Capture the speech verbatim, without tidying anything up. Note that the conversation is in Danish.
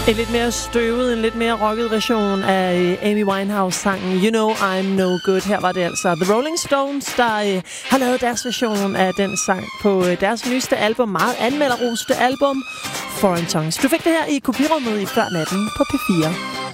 En lidt mere støvet, en lidt mere rocket version af Amy Winehouse-sangen You Know I'm No Good. Her var det altså The Rolling Stones, der øh, har lavet deres version af den sang på øh, deres nyeste album, meget anmelderroste album, Foreign Tongues. Du fik det her i kopirummet i Før Natten på P fire.